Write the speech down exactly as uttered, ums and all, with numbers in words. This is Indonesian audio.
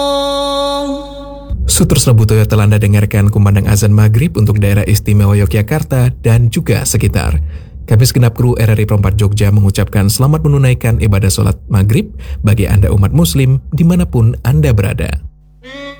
Sutres Lebutoyo telah Anda dengarkan kumandang azan maghrib untuk daerah istimewa Yogyakarta dan juga sekitar. Kami segenap kru R R I Pro empat Jogja mengucapkan selamat menunaikan ibadah sholat maghrib bagi Anda umat muslim dimanapun Anda berada.